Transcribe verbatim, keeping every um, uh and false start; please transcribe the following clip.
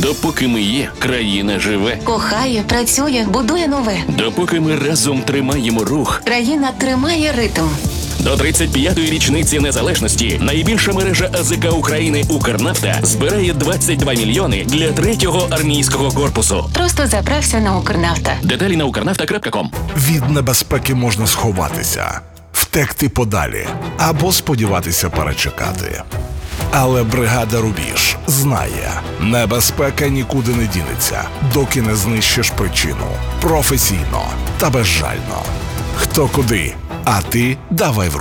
Допоки ми є, країна живе. Кохає, працює, будує нове. Допоки ми разом тримаємо рух. Країна тримає ритм. До тридцять п'ятої річниці незалежності найбільша мережа АЗК України «Укрнафта» збирає двадцять два мільйони для третього армійського корпусу. Просто заправся на Укрнафта. Деталі на укрнафта крапка ком. Від небезпеки можна сховатися, втекти подалі або сподіватися перечекати. Але бригада «Рубіж» знає, небезпека нікуди не дінеться, доки не знищиш причину. Професійно та безжально. Хто куди, а ти давай в руки.